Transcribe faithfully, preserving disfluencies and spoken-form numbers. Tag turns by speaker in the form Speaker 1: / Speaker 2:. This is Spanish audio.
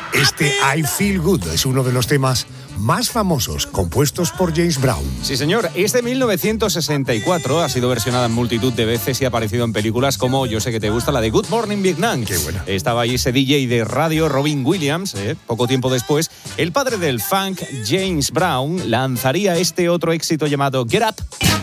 Speaker 1: Este I Feel Good es uno de los temas más famosos compuestos por James Brown.
Speaker 2: Sí, señor. Es de mil novecientos sesenta y cuatro. Ha sido versionada en multitud de veces y ha aparecido en películas como, yo sé que te gusta, la de Good Morning Vietnam.
Speaker 1: Qué buena.
Speaker 2: Estaba ahí ese D J de radio, Robin Williams. ¿eh? Poco tiempo después, el padre del funk, James Brown, lanzaría este otro éxito llamado Get Up.